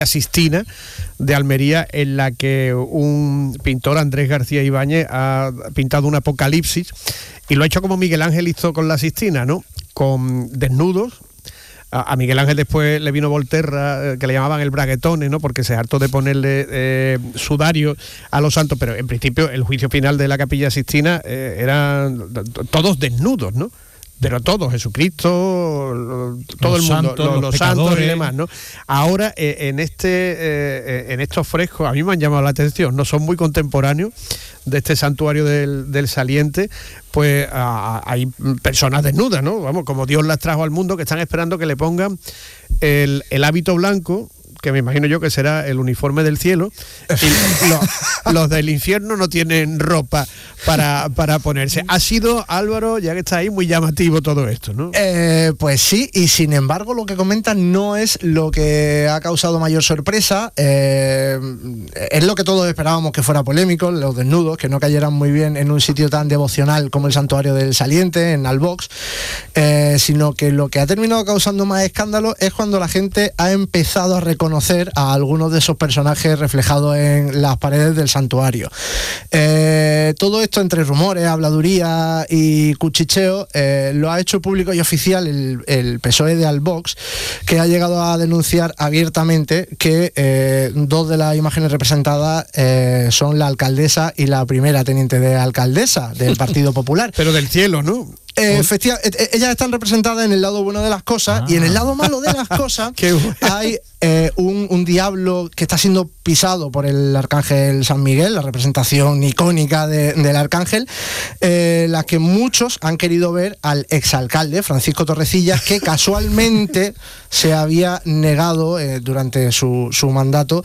Sistina de Almería, en la que un pintor, Andrés García Ibáñez, ha pintado un apocalipsis y lo ha hecho como Miguel Ángel hizo con la Sistina, ¿no? Con desnudos. A Miguel Ángel después le vino Volterra, que le llamaban el braguetone, ¿no? Porque se hartó de ponerle sudario a los santos, pero en principio el juicio final de la Capilla Sistina eran todos desnudos, ¿no? Pero todos, Jesucristo, todo el mundo, los santos y demás, ¿no? Ahora, en estos frescos, a mí me han llamado la atención, no son muy contemporáneos de este santuario del Saliente, pues hay personas desnudas, ¿no? Vamos, como Dios las trajo al mundo, que están esperando que le pongan el hábito blanco, que me imagino yo que será el uniforme del cielo, y los del infierno no tienen ropa para ponerse. Ha sido, Álvaro, ya que está ahí, muy llamativo todo esto, ¿no? Pues sí, y sin embargo lo que comentan no es lo que ha causado mayor sorpresa, es lo que todos esperábamos que fuera polémico, los desnudos, que no cayeran muy bien en un sitio tan devocional como el Santuario del Saliente, en Albox, sino que lo que ha terminado causando más escándalo es cuando la gente ha empezado a reconocer a algunos de esos personajes reflejados en las paredes del santuario. Todo esto entre rumores, habladuría y cuchicheo lo ha hecho público y oficial el PSOE de Albox, que ha llegado a denunciar abiertamente que dos de las imágenes representadas son la alcaldesa y la primera teniente de alcaldesa del Partido Popular. Pero del cielo, ¿no? Efectivamente, ellas están representadas en el lado bueno de las cosas y en el lado malo de las cosas hay un diablo que está siendo pisado por el arcángel San Miguel, la representación icónica del arcángel, la que muchos han querido ver al exalcalde Francisco Torrecillas, que casualmente se había negado durante su mandato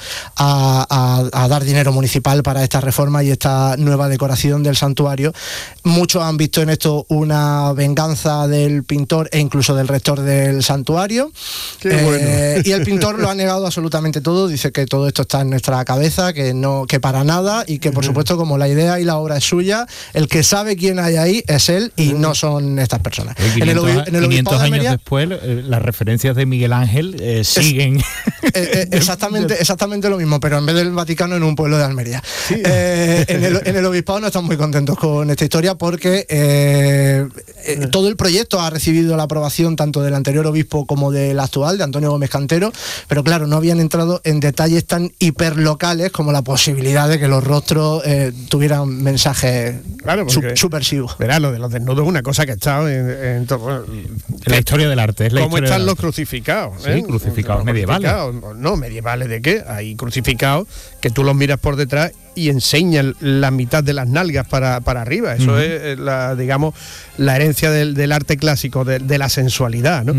a dar dinero municipal para esta reforma y esta nueva decoración del santuario. Muchos han visto en esto una venganza del pintor e incluso del rector del santuario. Qué bueno. Y el pintor lo ha negado absolutamente todo, dice que todo esto está en nuestra cabeza, que para nada, y que por supuesto, como la idea y la obra es suya, el que sabe quién hay ahí es él y no son estas personas. 500 años después, las referencias de Miguel Ángel siguen. Exactamente lo mismo, pero en vez del Vaticano, en un pueblo de Almería. Sí. En el obispado no están muy contentos con esta historia porque todo el proyecto ha recibido la aprobación tanto del anterior obispo como del actual, de Antonio Gómez Cantero, pero claro, no habían entrado en detalles tan hiperlocales como la posibilidad de que los rostros tuvieran mensajes subversivos. Verá, lo de los desnudos es una cosa que ha estado en la historia del arte. ¿Cómo están los crucificados? Sí, crucificados medievales. No, medievales ¿de qué? Hay crucificados que tú los miras por detrás y enseñan la mitad de las nalgas para arriba. Eso es, digamos, la herencia del arte clásico, de la sensualidad, ¿no?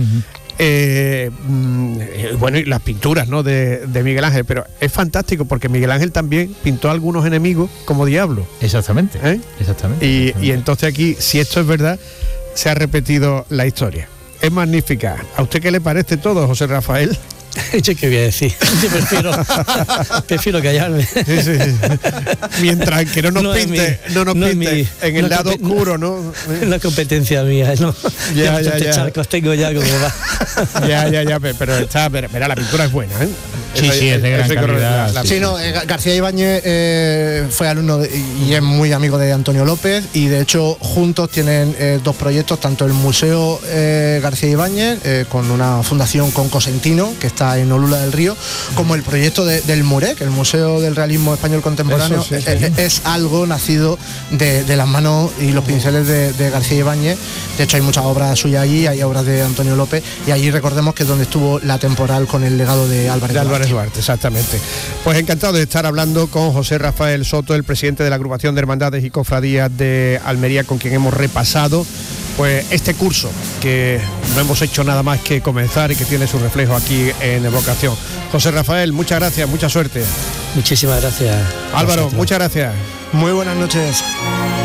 Bueno, y las pinturas, ¿no?, de Miguel Ángel, pero es fantástico porque Miguel Ángel también pintó a algunos enemigos como diablo. Exactamente. Y entonces aquí, si esto es verdad, se ha repetido la historia. Es magnífica. ¿A usted qué le parece todo, José Rafael? ¿Yo qué voy a decir? Yo prefiero callarme. Sí. Mientras que no nos pinte en el lado oscuro, ¿no? Es la competencia mía, ¿no? Ya. Charcos tengo ya como va. Ya, pero la pintura es buena, ¿eh? Sí, es de gran calidad. Sí, no, García Ibáñez fue alumno y es muy amigo de Antonio López, y de hecho juntos tienen dos proyectos, tanto el Museo García Ibáñez, con una fundación con Cosentino, que está en Olula del Río, como el proyecto del MUREC, el Museo del Realismo Español Contemporáneo. Eso, sí. Es algo nacido de las manos y los pinceles de García Ibáñez. De hecho hay muchas obras suyas allí, hay obras de Antonio López, y allí recordemos que es donde estuvo la temporal con el legado de Álvarez Duarte, exactamente. Pues encantado de estar hablando con José Rafael Soto, el presidente de la Agrupación de Hermandades y Cofradías de Almería, con quien hemos repasado pues este curso que no hemos hecho nada más que comenzar y que tiene su reflejo aquí en Evocación. José Rafael, muchas gracias, mucha suerte. Muchísimas gracias. Álvaro, muchas gracias. Muy buenas noches.